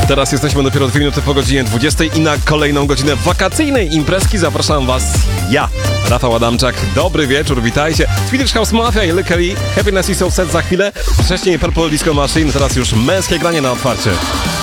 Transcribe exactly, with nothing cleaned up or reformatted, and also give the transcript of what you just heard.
Teraz jesteśmy dopiero dwie minuty po godzinie dwudziestej i na kolejną godzinę wakacyjnej imprezki zapraszam was ja, Rafał Adamczak. Dobry wieczór, witajcie. Swedish House Mafia i Lykke Li, Happiness is So Sad za chwilę. Wcześniej Purple Disco Machine, teraz już męskie granie na otwarcie.